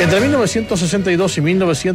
Entre 1962 y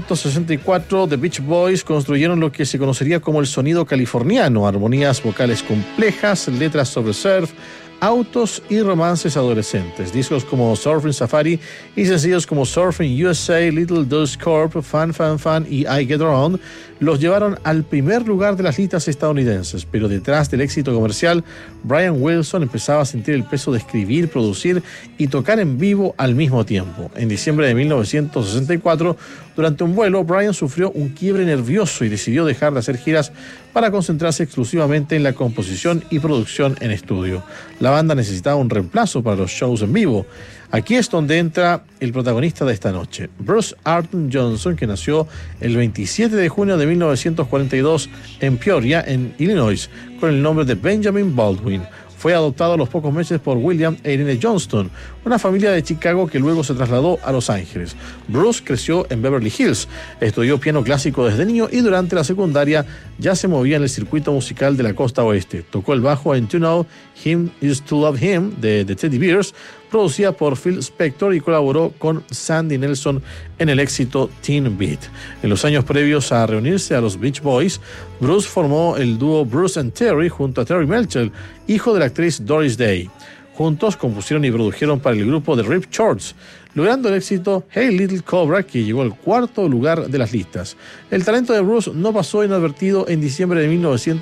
1964, The Beach Boys construyeron lo que se conocería como el sonido californiano, armonías vocales complejas, letras sobre surf, autos y romances adolescentes. Discos como Surfing Safari y sencillos como Surfing USA, Little Deuce Corp, Fun Fun Fun y I Get Around los llevaron al primer lugar de las listas estadounidenses, pero detrás del éxito comercial, Brian Wilson empezaba a sentir el peso de escribir, producir y tocar en vivo al mismo tiempo. En diciembre de 1964, durante un vuelo, Brian sufrió un quiebre nervioso y decidió dejar de hacer giras para concentrarse exclusivamente en la composición y producción en estudio. La banda necesitaba un reemplazo para los shows en vivo. Aquí es donde entra el protagonista de esta noche, Bruce Arton Johnson, que nació el 27 de junio de 1942 en Peoria, en Illinois, con el nombre de Benjamin Baldwin. Fue adoptado a los pocos meses por William e Irene Johnston, una familia de Chicago que luego se trasladó a Los Ángeles. Bruce creció en Beverly Hills, estudió piano clásico desde niño y durante la secundaria ya se movía en el circuito musical de la costa oeste. Tocó el bajo en To Know Him Is To Love Him de The Teddy Bears, producida por Phil Spector, y colaboró con Sandy Nelson en el éxito Teen Beat. En los años previos a reunirse a los Beach Boys, Bruce formó el dúo Bruce and Terry junto a Terry Melcher, hijo de la actriz Doris Day. Juntos compusieron y produjeron para el grupo The Rip Shorts, logrando el éxito Hey Little Cobra, que llegó al cuarto lugar de las listas. El talento de Bruce no pasó inadvertido en diciembre de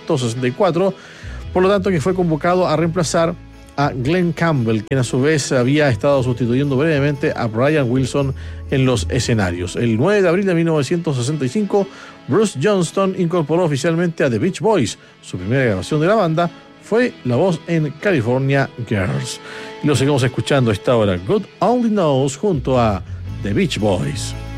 1964, por lo tanto que fue convocado a reemplazar a Glenn Campbell, quien a su vez había estado sustituyendo brevemente a Brian Wilson en los escenarios. El 9 de abril de 1965, Bruce Johnston incorporó oficialmente a The Beach Boys. Su primera grabación de la banda fue la voz en California Girls. Y lo seguimos escuchando a esta hora, God Only Knows, junto a The Beach Boys.